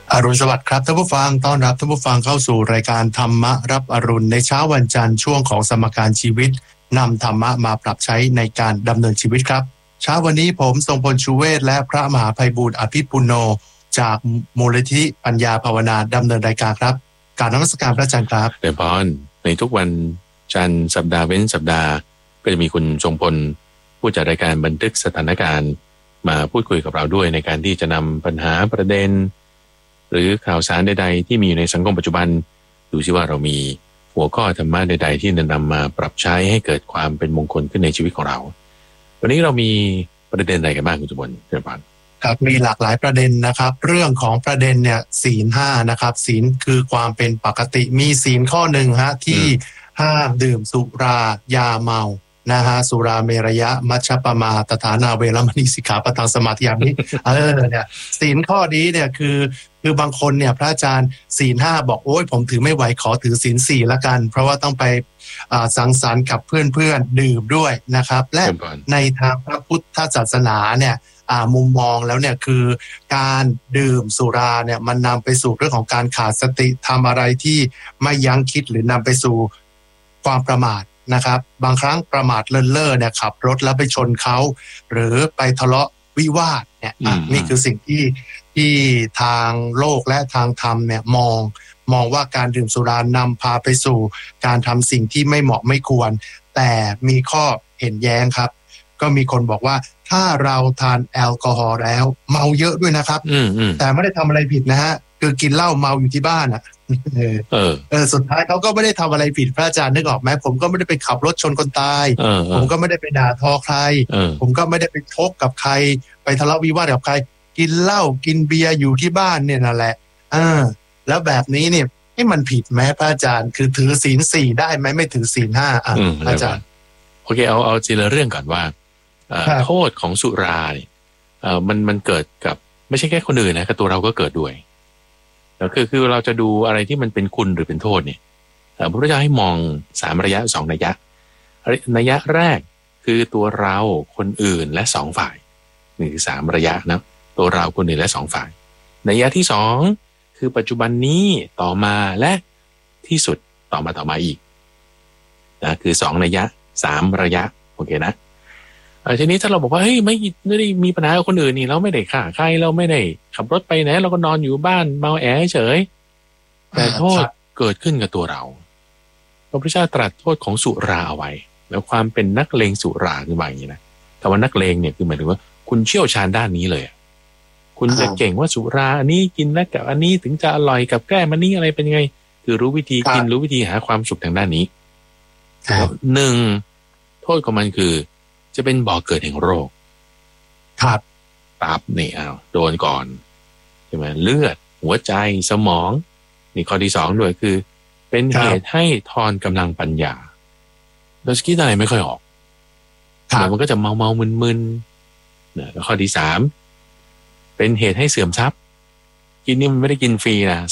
อรุณสวัสดิ์ครับท่านผู้ฟังต้อนรับท่านผู้ฟังเข้าสู่รายการธรรมะรับอรุณในเช้าวันจันทร์ช่วงของสมการชีวิตนำธรรมะมาปรับใช้ในการดำเนินชีวิตครับเช้าวันนี้ผมทรงพลชูเวศและพระมหาไพบูลย์อภิปุโนจากมูลนิธิปัญญาภาวนาดำเนินรายการครับกราบนมัสการพระอาจารย์ครับเดชพรในทุกวันจันทร์สัปดาห์เว้นสัปดาห์ก็จะมีคุณทรงพลผู้จัดรายการบันทึกสถานการณ์มาพูดคุยกับเราด้วยในการที่จะนำปัญหาประเด็นหรือข่าวสารใดๆที่มีอยู่ในสังคมปัจจุบันดูซิว่าเรามีหัวข้อธรรมะใดๆที่จะนำมาปรับใช้ให้เกิดความเป็นมงคลขึ้นในชีวิตของเราวันนี้เรามีประเด็นอะไรกันบ้างคุณจุบลเชิญพานครับมีหลากหลายประเด็นนะครับเรื่องของประเด็นเนี่ยศีลห้านะครับศีลคือความเป็นปกติมีศีลข้อหนึ่งฮะที่ห้ามดื่มสุรายาเมานะฮะสุราเมรยะมัชฌัปปมาตฐานาเวรมณีสิกขาปะทังสมาธิยามิเนี่ยศีลข้อนี้เนี่ยคือบางคนเนี่ยพระอาจารย์ศีลห้าบอกโอ้ยผมถือไม่ไหวขอถือศีลสี่ละกันเพราะว่าต้องไปสังสรรค์กับเพื่อนๆดื่มด้วยนะครับและในทางพระพุทธศาสนาเนี่ยมุมมองแล้วเนี่ยคือการดื่มสุราเนี่ยมันนำไปสู่เรื่องของการขาดสติทำอะไรที่ไม่ยั้งคิดหรือนำไปสู่ความประมาทนะครับบางครั้งประมาทเลินเล่อเนี่ยขับรถแล้วไปชนเขาหรือไปทะเลาะวิวาทเนี่ยนี่คือสิ่งที่ทางโลกและทางธรรมเนี่ยมองว่าการดื่มสุรานำพาไปสู่การทำสิ่งที่ไม่เหมาะไม่ควรแต่มีข้อเห็นแย้งครับก็มีคนบอกว่าถ้าเราทานแอลกอฮอล์แล้วเมาเยอะด้วยนะครับแต่ไม่ได้ทำอะไรผิดนะฮะคือกินเหล้าเมาอยู่ที่บ้านอ่ะสุดท้ายเขาก็ไม่ได้ทำอะไรผิดพระอาจารย์นึกออกไหมผมก็ไม่ได้ไปขับรถชนคนตายผมก็ไม่ได้ไปด่าทอใครผมก็ไม่ได้ไปชกกับใครไปทะเลาะวิวาทกับใครกินเหล้ากินเบียร์อยู่ที่บ้านเนี่ยนั่นแหละแล้วแบบนี้เนี่ยให้มันผิดไหมพระอาจารย์คือถือศีลสี่ได้ไหมไม่ถือศีลห้าอาจารย์โอเคเอาทีละเรื่องก่อนว่าโทษของสุราเนี่ยมันเกิดกับไม่ใช่แค่คนอื่นนะกับตัวเราก็เกิดด้วยแล้วคือเราจะดูอะไรที่มันเป็นคุณหรือเป็นโทษเนี่ยพระพุทธเจ้าให้มอง3ระยะ2นัยยะแรกคือตัวเราคนอื่นและ2ฝ่ายนี่คือ3ระยะนะตัวเราคนอื่นและ2ฝ่ายนัยยะที่2คือปัจจุบันนี้ต่อมาและที่สุดต่อมาอีกนะคือ2นัยยะ3ระยะโอเคนะทีนี้ถ้าเราบอกว่าเฮ้ยไม่ได้มีปัญหากับคนอื่นนี่เราไม่ได้ฆ่าใครเราไม่ได้ขับรถไปไหนเราก็นอนอยู่บ้านเมาแอเฉยแต่โทษเกิดขึ้นกับตัวเราพระพุทธเจ้าตรัสโทษของสุราเอาไว้แล้วความเป็นนักเลงสุราคือว่าอย่างนี้นะแต่ว่านักเลงเนี่ยคือหมายถึงว่าคุณเชี่ยวชาญด้านนี้เลยคุณจะเก่งว่าสุราอันนี้กินแล้วกับอันนี้ถึงจะอร่อยกับแก้มันนี้อะไรเป็นยังไงคือรู้วิธีกินรู้วิธีหาความสุขทางด้านนี้หนึ่งโทษของมันคือจะเป็นบ่อเกิดแห่งโรคครับตับนี่โดนก่อนใช่ไหมเลือดหัวใจสมองนี่ข้อที่2ด้วยคือเป็นเหตุให้ทอนกำลังปัญญาเราคิดอะไรไม่ค่อยออกแล้วมันก็จะเมามึนๆแล้วข้อที่3เป็นเหตุให้เสื่อมทรัพย์กินนี่มันไม่ได้กินฟรีนะ